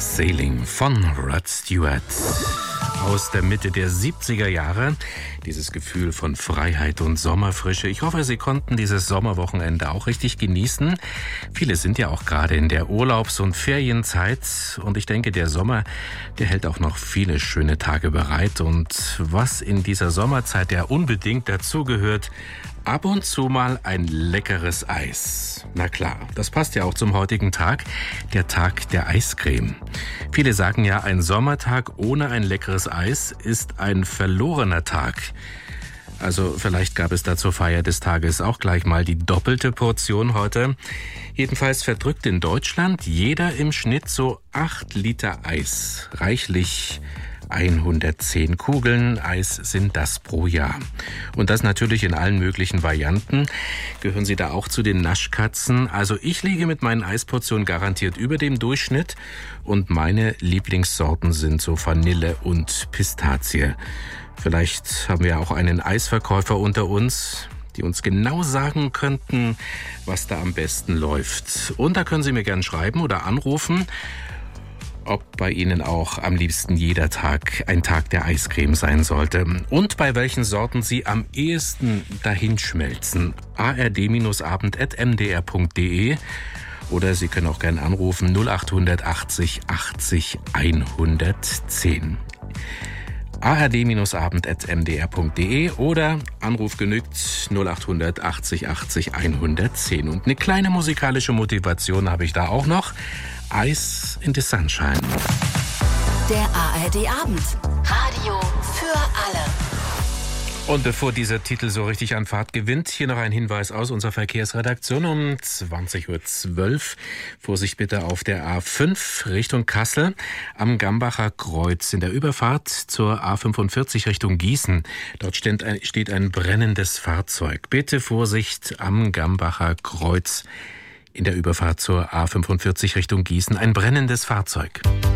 Sailing von Rod Stewart. Aus der Mitte der 70er Jahre. Dieses Gefühl von Freiheit und Sommerfrische. Ich hoffe, Sie konnten dieses Sommerwochenende auch richtig genießen. Viele sind ja auch gerade in der Urlaubs- und Ferienzeit. Und ich denke, der Sommer, der hält auch noch viele schöne Tage bereit. Und was in dieser Sommerzeit ja unbedingt dazugehört, ab und zu mal ein leckeres Eis. Na klar, das passt ja auch zum heutigen Tag, der Tag der Eiscreme. Viele sagen ja, ein Sommertag ohne ein leckeres Eis ist ein verlorener Tag. Also vielleicht gab es da zur Feier des Tages auch gleich mal die doppelte Portion heute. Jedenfalls verdrückt in Deutschland jeder im Schnitt so 8 Liter Eis. Reichlich 110 Kugeln Eis sind das pro Jahr. Und das natürlich in allen möglichen Varianten. Gehören Sie da auch zu den Naschkatzen? Also ich liege mit meinen Eisportionen garantiert über dem Durchschnitt. Und meine Lieblingssorten sind so Vanille und Pistazie. Vielleicht haben wir auch einen Eisverkäufer unter uns, die uns genau sagen könnten, was da am besten läuft. Und da können Sie mir gerne schreiben oder anrufen, ob bei Ihnen auch am liebsten jeder Tag ein Tag der Eiscreme sein sollte. Und bei welchen Sorten Sie am ehesten dahinschmelzen. ard-abend@mdr.de oder Sie können auch gerne anrufen 0800 80 80 110. ard-abend@mdr.de oder Anruf genügt 0800 80 80 110. Und eine kleine musikalische Motivation habe ich da auch noch. Ice in the Sunshine. Der ARD-Abend. Radio für alle. Und bevor dieser Titel so richtig an Fahrt gewinnt, hier noch ein Hinweis aus unserer Verkehrsredaktion um 20.12 Uhr. Vorsicht bitte auf der A5 Richtung Kassel am Gambacher Kreuz. In der Überfahrt zur A45 Richtung Gießen. Dort steht ein brennendes Fahrzeug. Bitte Vorsicht am Gambacher Kreuz. In der Überfahrt zur A45 Richtung Gießen ein brennendes Fahrzeug.